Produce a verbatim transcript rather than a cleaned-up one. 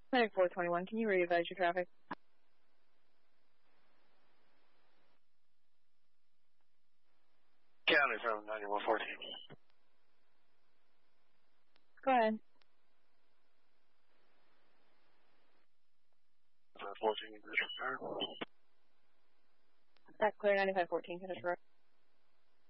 Medic four twenty-one, can you re-advise your traffic? County from ninety-one fourteen. Go ahead. fourteen, disregard. That's clear, ninety-five fourteen, can I interrupt?